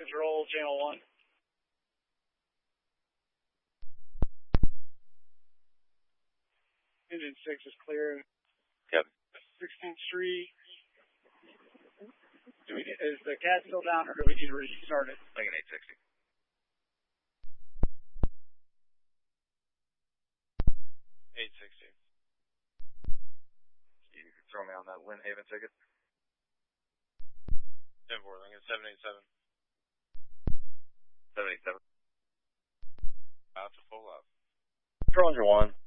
control, channel 1. Engine 6 is clear. Yep. 16th Street. Is the cat still down, or do we need to restart it? Like an 860. 860. You can throw me on that Lynn Haven ticket. 10-4, Lincoln 787. 787. About to pull up. Control Engine 1.